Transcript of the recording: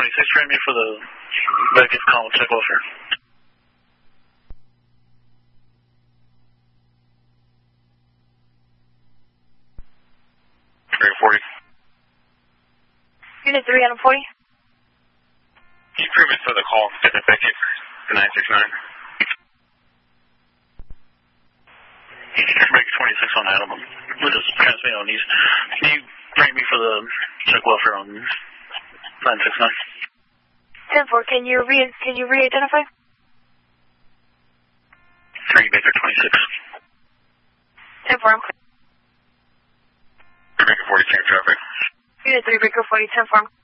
26, frame me for the Vegas call check welfare. Area 40. Unit 3 on 40. Can you frame me for the call, get that back in for 969? Make 26 on Adam. We're just transmitting on these. Can you frame me for the check welfare on 969? 10-4, can you re-identify? 3 Baker 26. 10-4, I'm clear. Baker 40, check traffic. Unit 3, Baker 40, 10-4.